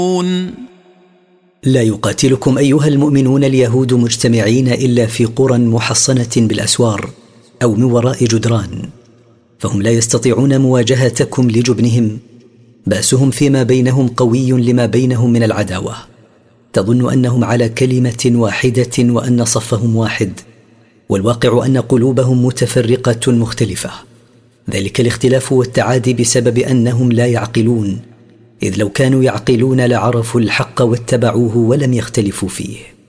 لا يقاتلكم أيها المؤمنون اليهود مجتمعين إلا في قرى محصنة بالأسوار أو من وراء جدران، فهم لا يستطيعون مواجهتكم لجبنهم، بأسهم فيما بينهم قوي لما بينهم من العداوة. تظن أنهم على كلمة واحدة وأن صفهم واحد، والواقع أن قلوبهم متفرقة مختلفة. ذلك الاختلاف والتعادي بسبب أنهم لا يعقلون، إذ لو كانوا يعقلون لعرفوا الحق واتبعوه ولم يختلفوا فيه.